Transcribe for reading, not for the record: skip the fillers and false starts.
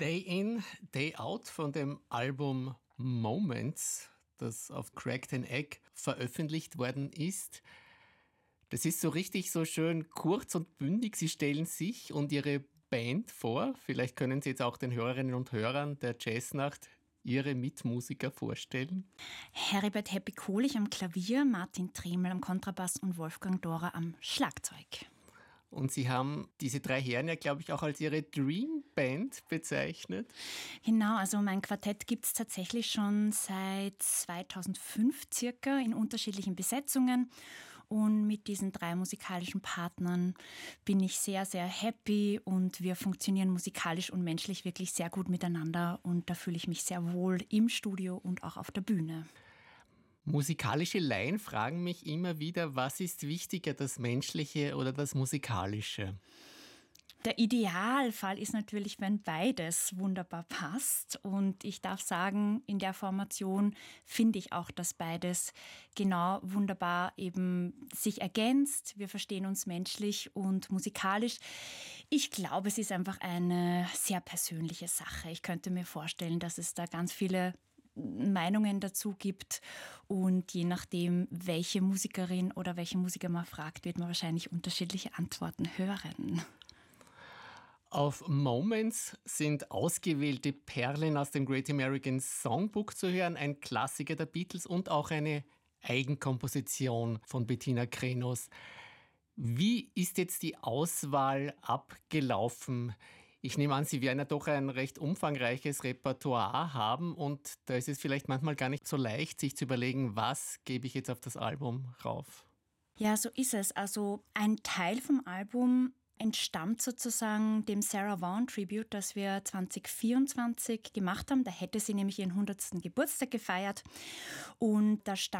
Day In, Day Out von dem Album Moments, das auf Cracked an Egg veröffentlicht worden ist. Das ist so richtig so schön kurz und bündig. Sie stellen sich und Ihre Band vor. Vielleicht können Sie jetzt auch den Hörerinnen und Hörern der Jazznacht Ihre Mitmusiker vorstellen. Heribert Happy Kohlich am Klavier, Martin Tremel am Kontrabass und Wolfgang Dora am Schlagzeug. Und Sie haben diese drei Herren ja, glaube ich, auch als Ihre Dream Band bezeichnet. Genau, also mein Quartett gibt es tatsächlich schon seit 2005 circa in unterschiedlichen Besetzungen. Und mit diesen drei musikalischen Partnern bin ich sehr, sehr happy und wir funktionieren musikalisch und menschlich wirklich sehr gut miteinander. Und da fühle ich mich sehr wohl im Studio und auch auf der Bühne. Musikalische Laien fragen mich immer wieder, was ist wichtiger, das Menschliche oder das Musikalische? Der Idealfall ist natürlich, wenn beides wunderbar passt. Und ich darf sagen, in der Formation finde ich auch, dass beides genau wunderbar eben sich ergänzt. Wir verstehen uns menschlich und musikalisch. Ich glaube, es ist einfach eine sehr persönliche Sache. Ich könnte mir vorstellen, dass es da ganz viele Meinungen dazu gibt und je nachdem, welche Musikerin oder welchen Musiker man fragt, wird man wahrscheinlich unterschiedliche Antworten hören. Auf Moments sind ausgewählte Perlen aus dem Great American Songbook zu hören, ein Klassiker der Beatles und auch eine Eigenkomposition von Bettina Krenos. Wie ist jetzt die Auswahl abgelaufen? Ich nehme an, Sie werden ja doch ein recht umfangreiches Repertoire haben und da ist es vielleicht manchmal gar nicht so leicht, sich zu überlegen, was gebe ich jetzt auf das Album rauf. Ja, so ist es. Also ein Teil vom Album entstammt sozusagen dem Sarah Vaughan Tribute, das wir 2024 gemacht haben. Da hätte sie nämlich ihren 100. Geburtstag gefeiert. Und da stammt